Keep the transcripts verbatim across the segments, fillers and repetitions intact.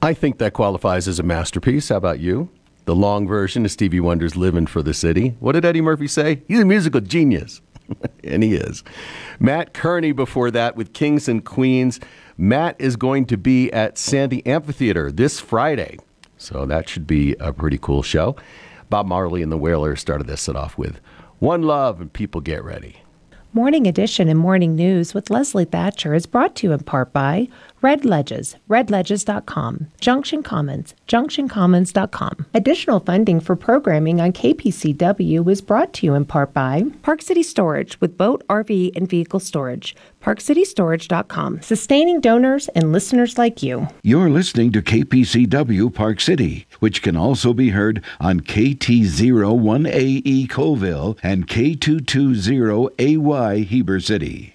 I think that qualifies as a masterpiece. How about you? The long version is Stevie Wonder's Livin' for the City. What did Eddie Murphy say? He's a musical genius. And he is. Matt Kearney before that with Kings and Queens. Matt is going to be at Sandy Amphitheater this Friday. So that should be a pretty cool show. Bob Marley and the Wailers started this set off with One Love, and people get ready. Morning Edition and Morning News with Leslie Thatcher is brought to you in part by Red Ledges, red ledges dot com, Junction Commons, junction commons dot com. Additional funding for programming on K P C W is brought to you in part by Park City Storage with boat, R V, and vehicle storage, park city storage dot com, sustaining donors and listeners like you. You're listening to K P C W Park City, which can also be heard on K T zero one A E Colville and K two twenty A Y Heber City.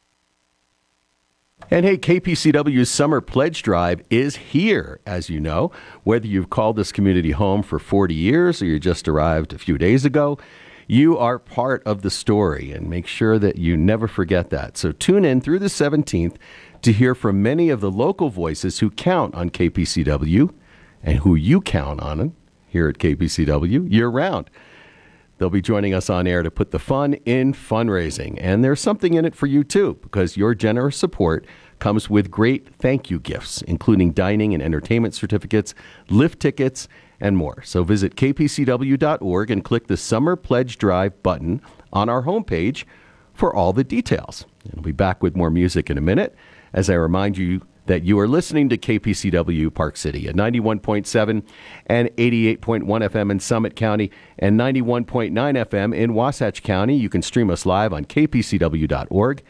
And hey, K P C W's Summer Pledge Drive is here, as you know. Whether you've called this community home for forty years or you just arrived a few days ago, you are part of the story, and make sure that you never forget that. So tune in through the seventeenth to hear from many of the local voices who count on K P C W and who you count on here at K P C W year-round. They'll be joining us on air to put the fun in fundraising. And there's something in it for you, too, because your generous support comes with great thank you gifts, including dining and entertainment certificates, lift tickets, and more. So visit k p c w dot org and click the Summer Pledge Drive button on our homepage for all the details. And we'll be back with more music in a minute as I remind you that you are listening to K P C W Park City at ninety-one point seven and eighty-eight point one F M in Summit County and ninety-one point nine F M in Wasatch County. You can stream us live on k p c w dot org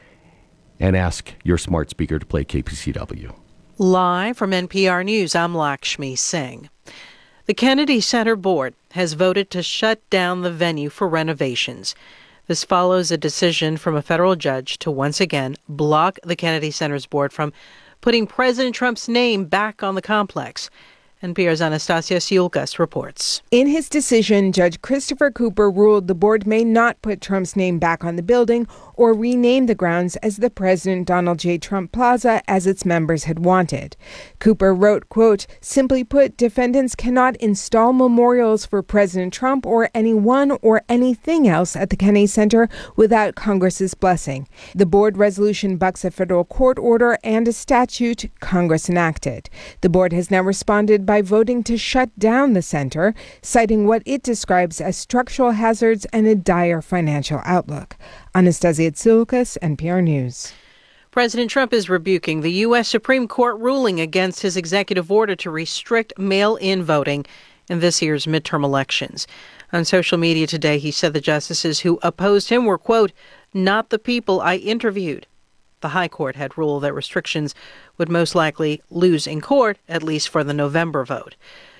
and ask your smart speaker to play K P C W. Live from N P R News, I'm Lakshmi Singh. The Kennedy Center Board has voted to shut down the venue for renovations. This follows a decision from a federal judge to once again block the Kennedy Center's board from putting President Trump's name back on the complex. N P R's Anastasia Siulkas reports. In his decision, Judge Christopher Cooper ruled the board may not put Trump's name back on the building or rename the grounds as the President Donald J. Trump Plaza as its members had wanted. Cooper wrote, quote, "Simply put, defendants cannot install memorials for President Trump or anyone or anything else at the Kennedy Center without Congress's blessing. The board resolution bucks a federal court order and a statute Congress enacted. The board has now responded by voting to shut down the center, citing what it describes as structural hazards and a dire financial outlook." Anastasia Siulkas, N P R News. President Trump is rebuking the U S Supreme Court ruling against his executive order to restrict mail-in voting in this year's midterm elections. On social media today, he said the justices who opposed him were, quote, "not the people I interviewed." The High Court had ruled that restrictions would most likely lose in court, at least for the November vote.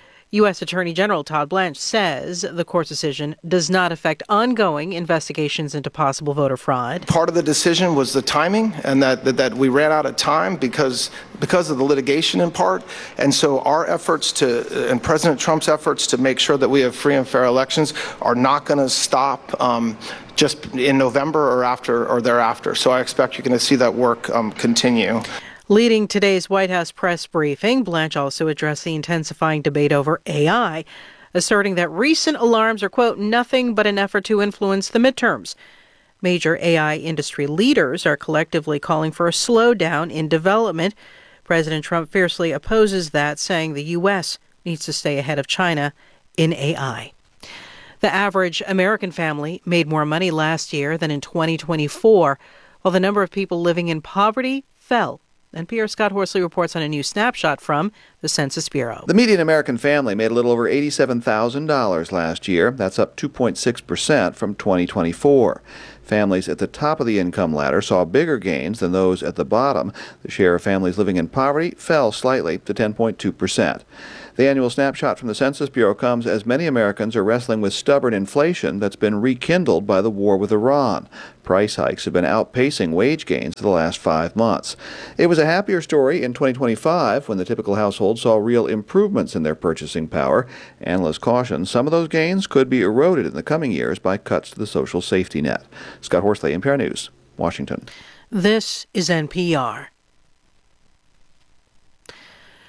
U S Attorney General Todd Blanche says the court's decision does not affect ongoing investigations into possible voter fraud. Part of the decision was the timing, and that, that, that we ran out of time because, because of the litigation in part. And so our efforts to, and President Trump's efforts to make sure that we have free and fair elections are not going to stop um, just in November or after or thereafter. So I expect you're going to see that work um, continue. Leading today's White House press briefing, Blanche also addressed the intensifying debate over A I, asserting that recent alarms are, quote, "nothing but an effort to influence the midterms." Major A I industry leaders are collectively calling for a slowdown in development. President Trump fiercely opposes that, saying the U S needs to stay ahead of China in A I. The average American family made more money last year than in twenty twenty-four, while the number of people living in poverty fell. N P R's Scott Horsley reports on a new snapshot from the Census Bureau. The median American family made a little over eighty-seven thousand dollars last year. That's up two point six percent from twenty twenty-four. Families at the top of the income ladder saw bigger gains than those at the bottom. The share of families living in poverty fell slightly to ten point two percent. The annual snapshot from the Census Bureau comes as many Americans are wrestling with stubborn inflation that's been rekindled by the war with Iran. Price hikes have been outpacing wage gains for the last five months. It was a happier story in twenty twenty-five when the typical household saw real improvements in their purchasing power. Analysts caution some of those gains could be eroded in the coming years by cuts to the social safety net. Scott Horsley, N P R News, Washington. This is N P R.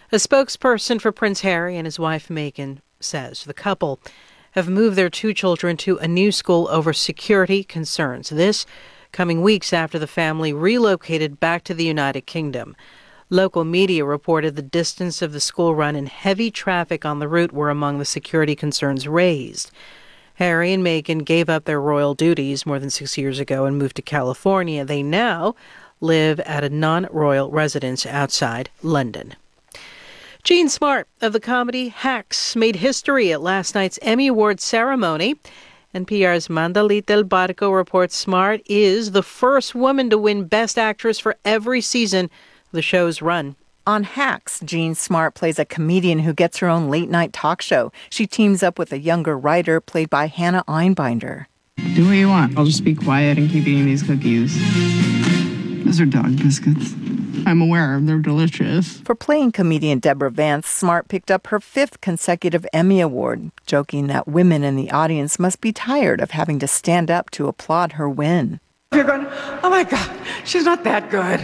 A spokesperson for Prince Harry and his wife Meghan says the couple have moved their two children to a new school over security concerns. This coming weeks after the family relocated back to the United Kingdom. Local media reported the distance of the school run and heavy traffic on the route were among the security concerns raised. Harry and Meghan gave up their royal duties more than six years ago and moved to California. They now live at a non-royal residence outside London. Jean Smart of the comedy Hacks made history at last night's Emmy Awards ceremony. N P R's Mandalit Del Barco reports Smart is the first woman to win Best Actress for every season of the show's run. On Hacks, Jean Smart plays a comedian who gets her own late-night talk show. She teams up with a younger writer played by Hannah Einbinder. Do what you want. I'll just be quiet and keep eating these cookies. Those are dog biscuits. I'm aware they're delicious. For playing comedian Deborah Vance, Smart picked up her fifth consecutive Emmy Award, joking that women in the audience must be tired of having to stand up to applaud her win. You're going, oh my God, she's not that good.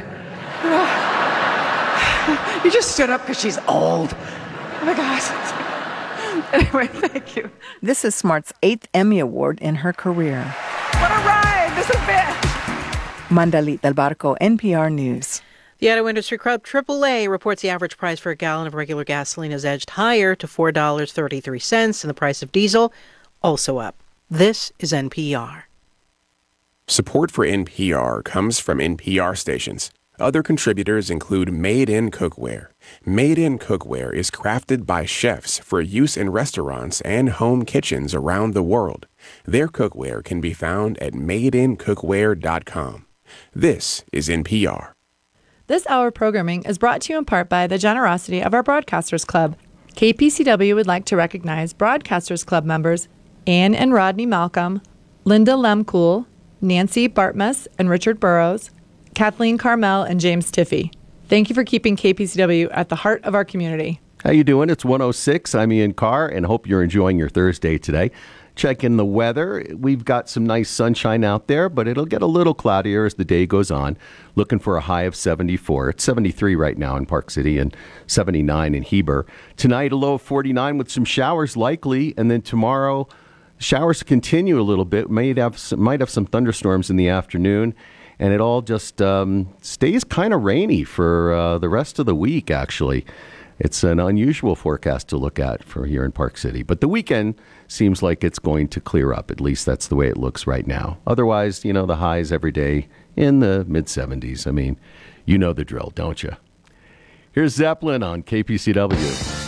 You just stood up because she's old. Oh my gosh. Anyway, thank you. This is Smart's eighth Emmy Award in her career. What a ride! This has been. Mandalit Del Barco, N P R News. The Auto Industry Club triple A reports the average price for a gallon of regular gasoline has edged higher to four dollars and thirty-three cents, and the price of diesel also up. This is N P R. Support for N P R comes from N P R stations. Other contributors include Made in Cookware. Made in Cookware is crafted by chefs for use in restaurants and home kitchens around the world. Their cookware can be found at made in cookware dot com. This is N P R. This hour programming is brought to you in part by the generosity of our Broadcasters Club. K P C W would like to recognize Broadcasters Club members Anne and Rodney Malcolm, Linda Lemcool, Nancy Bartmus and Richard Burrows, Kathleen Carmel, and James Tiffey. Thank you for keeping K P C W at the heart of our community. How you doing? It's one oh six. I'm Ian Carr, and hope you're enjoying your Thursday today. Checking the weather. We've got some nice sunshine out there, but it'll get a little cloudier as the day goes on. Looking for a high of seventy-four. It's seventy-three right now in Park City and seventy-nine in Heber. Tonight, a low of forty-nine with some showers likely, and then tomorrow, showers continue a little bit. Might have some, might have some thunderstorms in the afternoon, and it all just um, stays kind of rainy for uh, the rest of the week, actually. It's an unusual forecast to look at for here in Park City. But the weekend seems like it's going to clear up. At least that's the way it looks right now. Otherwise, you know, the highs every day in the mid seventies. I mean, you know the drill, don't you? Here's Zeppelin on K P C W.